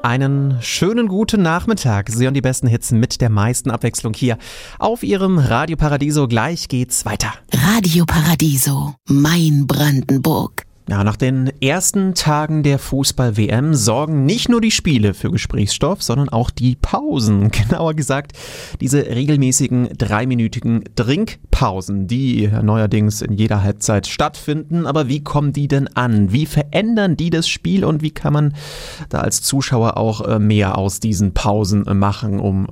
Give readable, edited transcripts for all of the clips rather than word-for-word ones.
Einen schönen guten Nachmittag. Sie hören die besten Hits mit der meisten Abwechslung hier auf Ihrem Radio Paradiso. Gleich geht's weiter. Radio Paradiso, mein Brandenburg. Ja, nach den ersten Tagen der Fußball-WM sorgen nicht nur die Spiele für Gesprächsstoff, sondern auch die Pausen. Genauer gesagt, diese regelmäßigen 3-minütigen Trinkpausen, die neuerdings in jeder Halbzeit stattfinden. Aber wie kommen die denn an? Wie verändern die das Spiel und wie kann man da als Zuschauer auch mehr aus diesen Pausen machen, um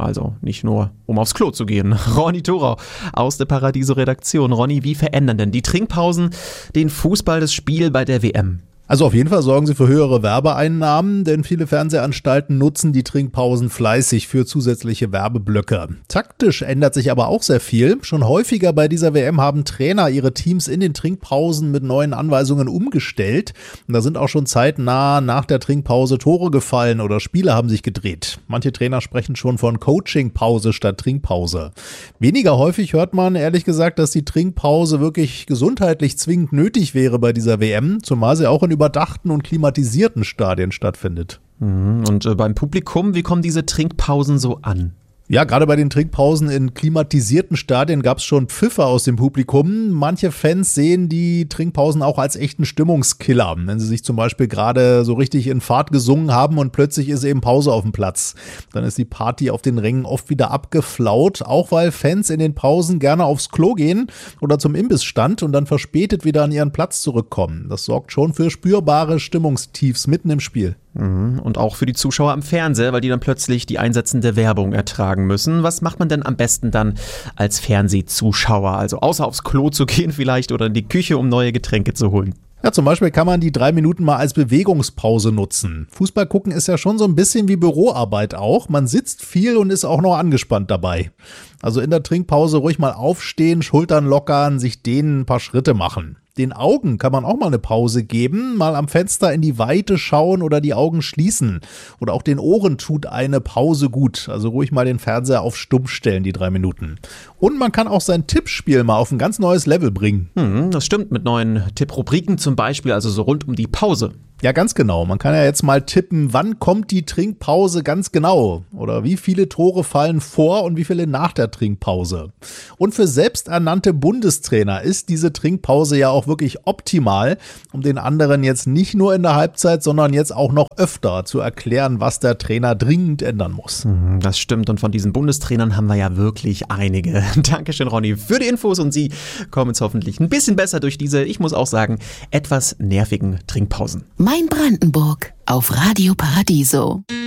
aufs Klo zu gehen? Ronny Thorau aus der Paradiso-Redaktion. Ronny, wie verändern denn die Trinkpausen den Fußball, das Spiel bei der WM? Also auf jeden Fall sorgen sie für höhere Werbeeinnahmen, denn viele Fernsehanstalten nutzen die Trinkpausen fleißig für zusätzliche Werbeblöcke. Taktisch ändert sich aber auch sehr viel. Schon häufiger bei dieser WM haben Trainer ihre Teams in den Trinkpausen mit neuen Anweisungen umgestellt. Und da sind auch schon zeitnah nach der Trinkpause Tore gefallen oder Spiele haben sich gedreht. Manche Trainer sprechen schon von Coachingpause statt Trinkpause. Weniger häufig hört man ehrlich gesagt, dass die Trinkpause wirklich gesundheitlich zwingend nötig wäre bei dieser WM, zumal sie auch in überdachten und klimatisierten Stadien stattfindet. Und beim Publikum, wie kommen diese Trinkpausen so an? Ja, gerade bei den Trinkpausen in klimatisierten Stadien gab es schon Pfiffe aus dem Publikum. Manche Fans sehen die Trinkpausen auch als echten Stimmungskiller, wenn sie sich zum Beispiel gerade so richtig in Fahrt gesungen haben und plötzlich ist eben Pause auf dem Platz. Dann ist die Party auf den Rängen oft wieder abgeflaut, auch weil Fans in den Pausen gerne aufs Klo gehen oder zum Imbissstand und dann verspätet wieder an ihren Platz zurückkommen. Das sorgt schon für spürbare Stimmungstiefs mitten im Spiel. Und auch für die Zuschauer am Fernseher, weil die dann plötzlich die einsetzende Werbung ertragen müssen. Was macht man denn am besten dann als Fernsehzuschauer? Also außer aufs Klo zu gehen vielleicht oder in die Küche, um neue Getränke zu holen. Ja, zum Beispiel kann man die 3 Minuten mal als Bewegungspause nutzen. Fußball gucken ist ja schon so ein bisschen wie Büroarbeit auch. Man sitzt viel und ist auch noch angespannt dabei. Also in der Trinkpause ruhig mal aufstehen, Schultern lockern, sich dehnen, ein paar Schritte machen. Den Augen kann man auch mal eine Pause geben, mal am Fenster in die Weite schauen oder die Augen schließen. Oder auch den Ohren tut eine Pause gut. Also ruhig mal den Fernseher auf Stumm stellen, die 3 Minuten. Und man kann auch sein Tippspiel mal auf ein ganz neues Level bringen. Das stimmt, mit neuen Tipprubriken zum Beispiel, also so rund um die Pause. Ja, ganz genau. Man kann ja jetzt mal tippen, wann kommt die Trinkpause ganz genau? Oder wie viele Tore fallen vor und wie viele nach der Trinkpause? Und für selbsternannte Bundestrainer ist diese Trinkpause ja auch wirklich optimal, um den anderen jetzt nicht nur in der Halbzeit, sondern jetzt auch noch öfter zu erklären, was der Trainer dringend ändern muss. Das stimmt und von diesen Bundestrainern haben wir ja wirklich einige. Dankeschön, Ronny, für die Infos und Sie kommen jetzt hoffentlich ein bisschen besser durch diese, ich muss auch sagen, etwas nervigen Trinkpausen. Mein Brandenburg auf Radio Paradiso.